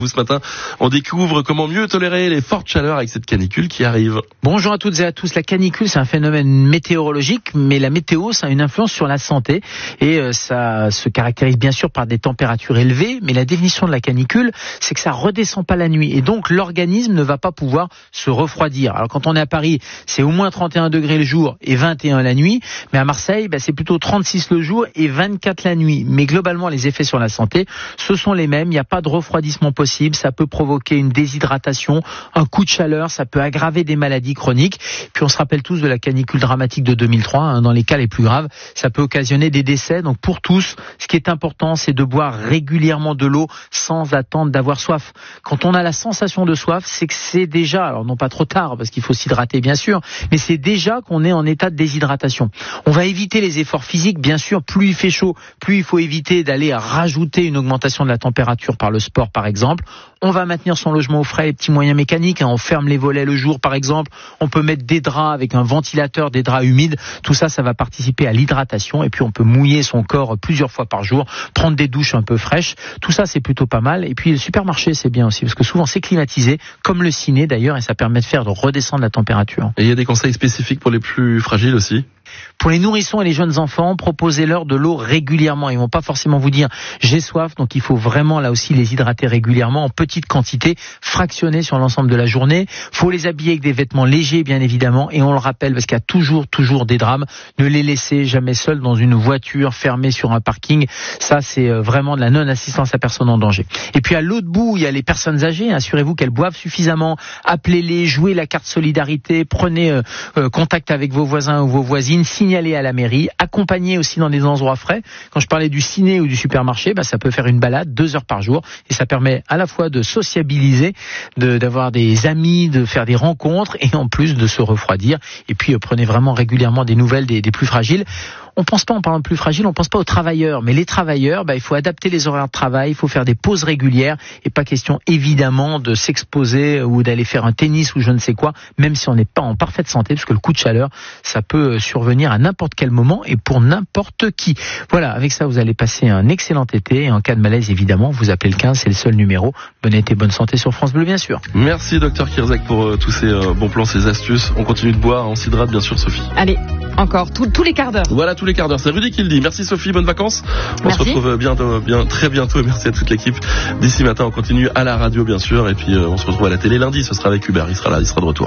Ce matin, on découvre comment mieux tolérer les fortes chaleurs avec cette canicule qui arrive. Bonjour à toutes et à tous. La canicule, c'est un phénomène météorologique, mais la météo, ça a une influence sur la santé et ça se caractérise bien sûr par des températures élevées, mais la définition de la canicule, c'est que ça redescend pas la nuit et donc l'organisme ne va pas pouvoir se refroidir. Alors quand on est à Paris, c'est au moins 31 degrés le jour et 21 la nuit, mais à Marseille, c'est plutôt 36 le jour et 24 la nuit. Mais globalement, les effets sur la santé, ce sont les mêmes. Il n'y a pas de refroidissement possible. Ça peut provoquer une déshydratation, un coup de chaleur, ça peut aggraver des maladies chroniques. Puis on se rappelle tous de la canicule dramatique de 2003, dans les cas les plus graves, ça peut occasionner des décès. Donc pour tous, ce qui est important, c'est de boire régulièrement de l'eau sans attendre d'avoir soif. Quand on a la sensation de soif, c'est que c'est déjà, alors non pas trop tard, parce qu'il faut s'hydrater bien sûr, mais c'est déjà qu'on est en état de déshydratation. On va éviter les efforts physiques, bien sûr, plus il fait chaud, plus il faut éviter d'aller rajouter une augmentation de la température par le sport par exemple. On va maintenir son logement au frais, les petits moyens mécaniques, on ferme les volets le jour par exemple, on peut mettre des draps avec un ventilateur, des draps humides, tout ça, ça va participer à l'hydratation et puis on peut mouiller son corps plusieurs fois par jour, prendre des douches un peu fraîches, tout ça c'est plutôt pas mal. Et puis le supermarché c'est bien aussi parce que souvent c'est climatisé, comme le ciné d'ailleurs, et ça permet de faire redescendre la température. Et il y a des conseils spécifiques pour les plus fragiles aussi ? Pour les nourrissons et les jeunes enfants, proposez-leur de l'eau régulièrement. Ils vont pas forcément vous dire j'ai soif, donc il faut vraiment là aussi les hydrater régulièrement en petite quantité, fractionnée sur l'ensemble de la journée. Faut les habiller avec des vêtements légers bien évidemment, et on le rappelle parce qu'il y a toujours des drames. Ne les laissez jamais seuls dans une voiture fermée sur un parking. Ça c'est vraiment de la non-assistance à personne en danger. Et puis à l'autre bout, il y a les personnes âgées. Assurez-vous qu'elles boivent suffisamment. Appelez-les, jouez la carte solidarité, prenez contact avec vos voisins ou vos voisines. Signaler à la mairie, accompagner aussi dans des endroits frais. Quand je parlais du ciné ou du supermarché, ça peut faire une balade 2 heures par jour et ça permet à la fois de sociabiliser, d'avoir des amis, de faire des rencontres et en plus de se refroidir. Et puis prenez vraiment régulièrement des nouvelles des plus fragiles. On pense pas, en parlant de plus fragile, on pense pas aux travailleurs. Mais les travailleurs, il faut adapter les horaires de travail, il faut faire des pauses régulières et pas question évidemment de s'exposer ou d'aller faire un tennis ou je ne sais quoi, même si on n'est pas en parfaite santé, parce que le coup de chaleur, ça peut survenir à n'importe quel moment et pour n'importe qui. Voilà, avec ça, vous allez passer un excellent été et en cas de malaise, évidemment, vous appelez le 15, c'est le seul numéro. Bon été, bonne santé sur France Bleu, bien sûr. Merci, Dr Kirzak, pour tous ces bons plans, ces astuces. On continue de boire, on s'hydrate, bien sûr, Sophie. Allez, encore, tous les quarts d'heure. Voilà, tous les quarts d'heure. C'est Rudy qui le dit. Merci Sophie, bonnes vacances. On Merci. se retrouve très bientôt et merci à toute l'équipe. D'ici matin, on continue à la radio, bien sûr, et puis on se retrouve à la télé lundi. Ce sera avec Hubert, il sera là, il sera de retour.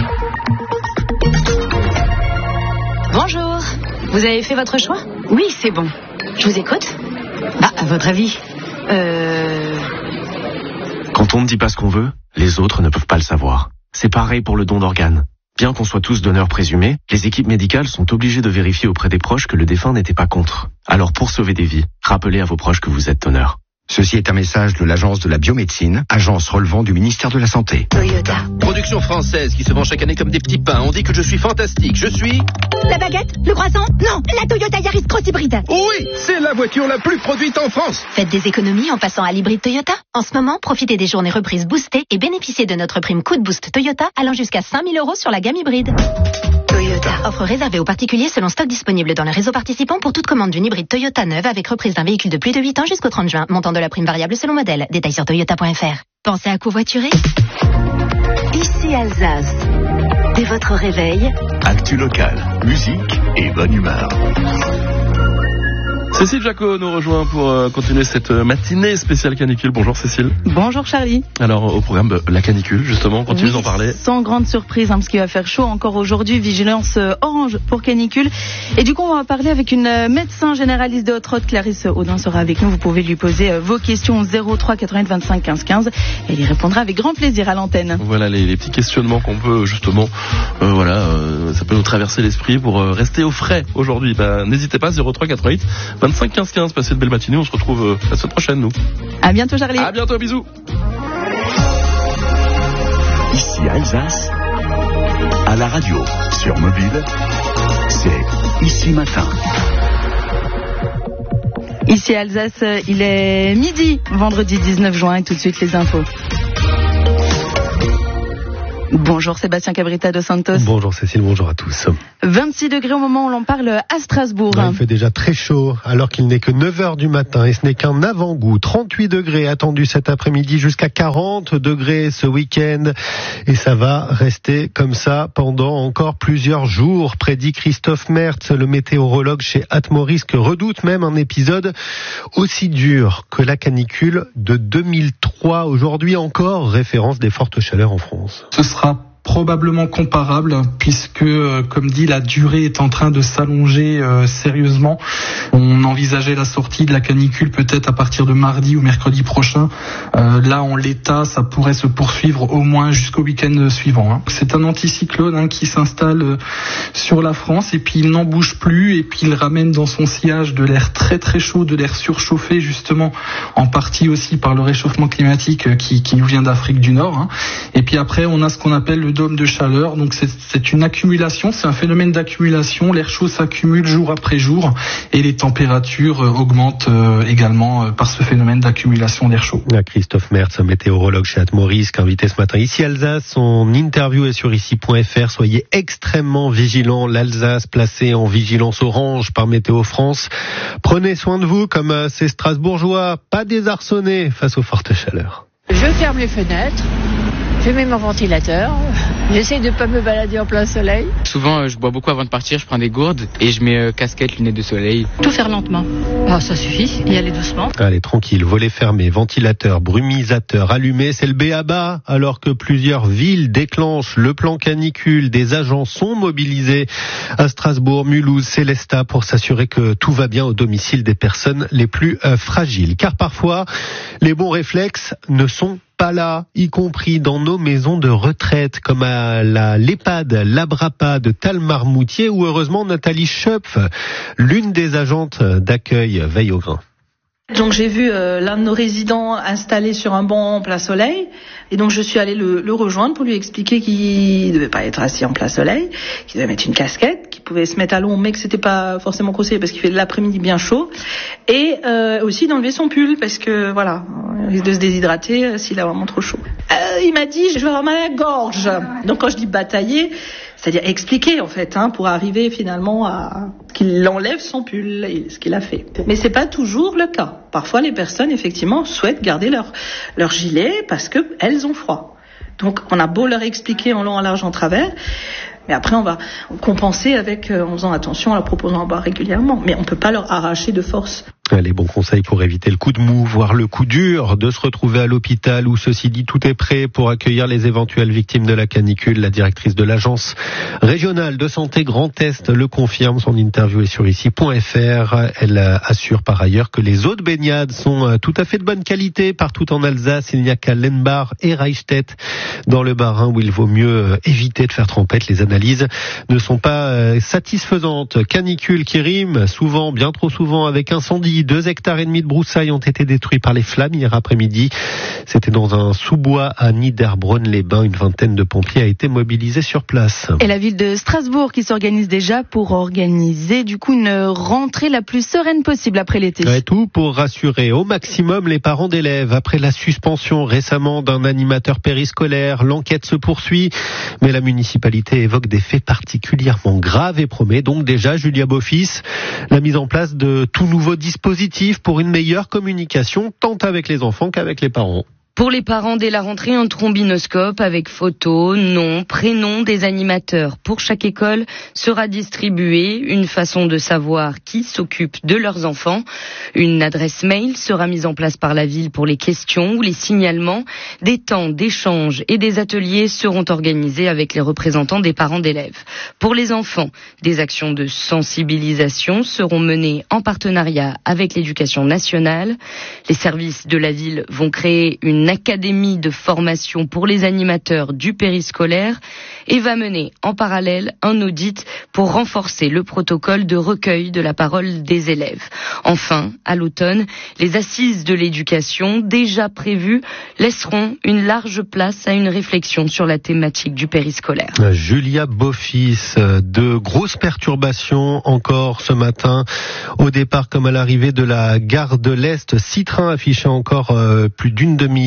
Bonjour, vous avez fait votre choix ? Oui, c'est bon. Je vous écoute. À votre avis Quand on ne dit pas ce qu'on veut, les autres ne peuvent pas le savoir. C'est pareil pour le don d'organes. Bien qu'on soit tous donneurs présumés, les équipes médicales sont obligées de vérifier auprès des proches que le défunt n'était pas contre. Alors pour sauver des vies, rappelez à vos proches que vous êtes donneur. Ceci est un message de l'Agence de la biomédecine, agence relevant du ministère de la Santé. Toyota. Production française qui se vend chaque année comme des petits pains. On dit que je suis fantastique. Je suis... La baguette? Le croissant? Non, la Toyota Yaris Cross Hybride. Oui, c'est la voiture la plus produite en France. Faites des économies en passant à l'hybride Toyota. En ce moment, profitez des journées reprises boostées et bénéficiez de notre prime coup de boost Toyota allant jusqu'à 5 000 € sur la gamme hybride. Toyota. Offre réservée aux particuliers selon stock disponible dans le réseau participant pour toute commande d'une hybride Toyota neuve avec reprise d'un véhicule de plus de 8 ans jusqu'au 30 juin. Montant de la prime variable selon modèle. Détails sur toyota.fr. Pensez à covoiturer? Ici Alsace. Dès votre réveil, actu local, musique et bonne humeur. Cécile Jacot nous rejoint pour continuer cette matinée spéciale canicule. Bonjour Cécile. Bonjour Charlie. Alors au programme la canicule justement, on continue d'en parler. Sans grande surprise parce qu'il va faire chaud encore aujourd'hui, vigilance orange pour canicule. Et du coup on va parler avec une médecin généraliste de Haute-Rotte, Clarisse Audin sera avec nous. Vous pouvez lui poser vos questions 03 88 25 15 15. Elle y répondra avec grand plaisir à l'antenne. Voilà les petits questionnements qu'on peut justement, ça peut nous traverser l'esprit pour rester au frais aujourd'hui. N'hésitez pas, 03 88 25 15 15, passez de belle matinée, on se retrouve la semaine prochaine nous. À bientôt Charlie. À bientôt, bisous. Ici Alsace, à la radio, sur mobile, c'est Ici Matin. Ici Alsace, il est midi, vendredi 19 juin et tout de suite les infos. Bonjour Sébastien Cabrita dos Santos. Bonjour Cécile, bonjour à tous. 26 degrés au moment où l'on parle à Strasbourg. Ouais, il fait déjà très chaud alors qu'il n'est que 9h du matin et ce n'est qu'un avant-goût. 38 degrés attendus cet après-midi jusqu'à 40 degrés ce week-end et ça va rester comme ça pendant encore plusieurs jours, prédit Christophe Mertz, le météorologue chez Atmorisk, redoute même un épisode aussi dur que la canicule de 2003. Aujourd'hui encore, référence des fortes chaleurs en France. Ce sera probablement comparable puisque, comme dit, la durée est en train de s'allonger sérieusement. On envisageait la sortie de la canicule peut-être à partir de mardi ou mercredi prochain. Là, en l'état, ça pourrait se poursuivre au moins jusqu'au week-end suivant. C'est un anticyclone qui s'installe sur la France et puis il n'en bouge plus et puis il ramène dans son sillage de l'air très très chaud, de l'air surchauffé justement, en partie aussi par le réchauffement climatique qui nous vient d'Afrique du Nord. Et puis après, on a ce qu'on appelle le dôme de chaleur, donc c'est une accumulation, c'est un phénomène d'accumulation, l'air chaud s'accumule jour après jour et les températures augmentent également par ce phénomène d'accumulation d'air chaud. Christophe Mertz, météorologue chez Atmorisk, invité ce matin ici à Alsace. Son interview est sur ici.fr. Soyez extrêmement vigilants. L'Alsace placée en vigilance orange par Météo France. Prenez soin de vous comme ces Strasbourgeois, pas désarçonnés face aux fortes chaleurs. Je ferme les fenêtres. Je mets mon ventilateur, j'essaye de pas me balader en plein soleil. Souvent, je bois beaucoup avant de partir, je prends des gourdes et je mets casquette, lunettes de soleil. Tout faire lentement. Ça suffit, y aller doucement. Allez, tranquille, volets fermés, ventilateur, brumisateur allumé, c'est le b.a.-ba. Alors que plusieurs villes déclenchent le plan canicule, des agents sont mobilisés à Strasbourg, Mulhouse, Célestat pour s'assurer que tout va bien au domicile des personnes les plus fragiles. Car parfois, les bons réflexes ne sont pas là, y compris dans nos maisons de retraite, comme à l'EHPAD Labrapa de Talmarmoutier, où heureusement Nathalie Schöpf, l'une des agentes d'accueil, veille au grain. Donc j'ai vu l'un de nos résidents installé sur un banc en plein soleil, et donc je suis allée le rejoindre pour lui expliquer qu'il ne devait pas être assis en plein soleil, qu'il devait mettre une casquette, qu'il pouvait se mettre à l'ombre mais que c'était pas forcément conseillé parce qu'il fait de l'après-midi bien chaud, et aussi d'enlever son pull parce que voilà, il risque de se déshydrater s'il a vraiment trop chaud. Il m'a dit je vais avoir mal à la gorge. Donc quand je dis batailler, c'est-à-dire expliquer en fait, pour arriver finalement à qu'il enlève son pull, et ce qu'il a fait. Mais c'est pas toujours le cas. Parfois les personnes effectivement souhaitent garder leur gilet parce que elles ont froid. Donc on a beau leur expliquer en long, en large, en travers, mais après on va compenser en faisant attention, en leur proposant à boire régulièrement. Mais on peut pas leur arracher de force. Les bons conseils pour éviter le coup de mou, voire le coup dur, de se retrouver à l'hôpital où, ceci dit, tout est prêt pour accueillir les éventuelles victimes de la canicule. La directrice de l'agence régionale de santé Grand Est le confirme. Son interview est sur ici.fr. Elle assure par ailleurs que les eaux de baignade sont tout à fait de bonne qualité partout en Alsace. Il n'y a qu'à Lenbach et Reichstätt dans le Bas-Rhin où il vaut mieux éviter de faire trempette. Les analyses ne sont pas satisfaisantes. Canicule qui rime souvent, bien trop souvent, avec incendie. 2,5 hectares de broussailles ont été détruits par les flammes hier après-midi. C'était dans un sous-bois à Niederbronn-les-Bains. Une vingtaine de pompiers a été mobilisée sur place. Et la ville de Strasbourg qui s'organise déjà pour organiser du coup une rentrée la plus sereine possible après l'été. Et tout pour rassurer au maximum les parents d'élèves. Après la suspension récemment d'un animateur périscolaire, l'enquête se poursuit, mais la municipalité évoque des faits particulièrement graves et promet donc déjà, Julia Beaufils, la mise en place de tout nouveaux dispositifs pour une meilleure communication tant avec les enfants qu'avec les parents. Pour les parents, dès la rentrée, un trombinoscope avec photos, nom, prénom des animateurs pour chaque école sera distribué. Une façon de savoir qui s'occupe de leurs enfants. Une adresse mail sera mise en place par la ville pour les questions ou les signalements. Des temps d'échange et des ateliers seront organisés avec les représentants des parents d'élèves. Pour les enfants, des actions de sensibilisation seront menées en partenariat avec l'éducation nationale. Les services de la ville vont créer une académie de formation pour les animateurs du périscolaire et va mener en parallèle un audit pour renforcer le protocole de recueil de la parole des élèves. Enfin, à l'automne, les assises de l'éducation déjà prévues laisseront une large place à une réflexion sur la thématique du périscolaire. Julia Beaufils, de grosses perturbations encore ce matin au départ comme à l'arrivée de la gare de l'Est. 6 trains affichés encore plus d'une demi-heure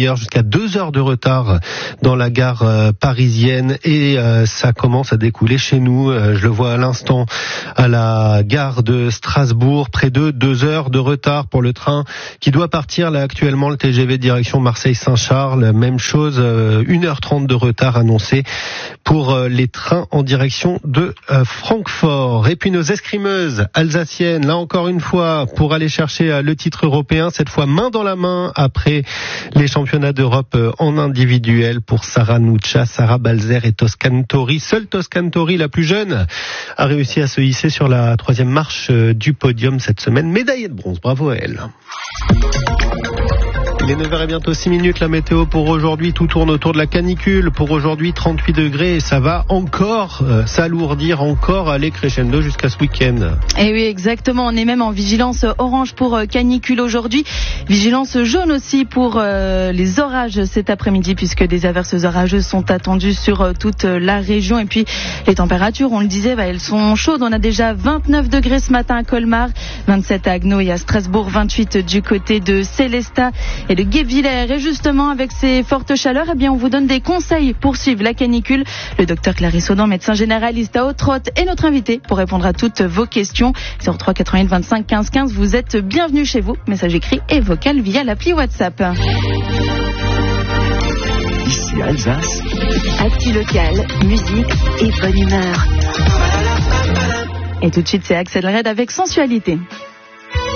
d'ailleurs jusqu'à 2 heures de retard dans la gare parisienne et ça commence à découler chez nous. Je le vois à l'instant à la gare de Strasbourg, près de 2 heures de retard pour le train qui doit partir là actuellement, le TGV direction Marseille-Saint-Charles. Même chose, 1h30 de retard annoncé pour les trains en direction de Francfort. Et puis nos escrimeuses alsaciennes, là encore une fois, pour aller chercher le titre européen, cette fois main dans la main après les championnats d'Europe en individuel pour Sarah Nuccia, Sarah Balzer et Toscantori. Seule Toscantori, la plus jeune, a réussi à se hisser sur la 3e marche du podium cette semaine. Médaillée de bronze, bravo à elle. Il est 9h et bientôt 6 minutes, la météo pour aujourd'hui, tout tourne autour de la canicule. Pour aujourd'hui, 38 degrés et ça va encore s'alourdir, encore aller crescendo jusqu'à ce week-end. Et oui, exactement, on est même en vigilance orange pour canicule aujourd'hui. Vigilance jaune aussi pour les orages cet après-midi puisque des averses orageuses sont attendues sur toute la région. Et puis les températures, on le disait, elles sont chaudes. On a déjà 29 degrés ce matin à Colmar, 27 à Agno et à Strasbourg, 28 du côté de Célestat et de Guebwiller. Et justement, avec ces fortes chaleurs, eh bien, on vous donne des conseils pour suivre la canicule. Le docteur Clarisse Audin, médecin généraliste à Haute-Rotte, est notre invité pour répondre à toutes vos questions. 03 88 25 15 15, vous êtes bienvenus chez vous. Message écrit et vocal via l'appli WhatsApp. Ici Alsace. Actu local, musique et bonne humeur. Et tout de suite, c'est Axel Red avec Sensualité.